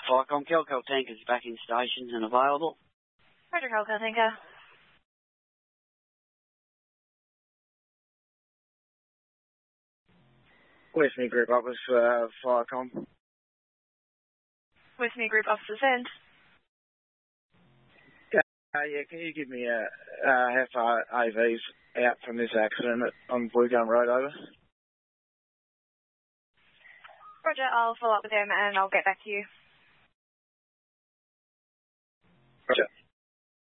Flycom, Kelco Tankers back in station and available. Roger, Kelco Tanker. With me, Group Office for Flycom. With me, Group Officer Send. Yeah, can you give me how far AV's out from this accident on Blue Gum Road, over? Roger, I'll follow up with him and I'll get back to you. Roger.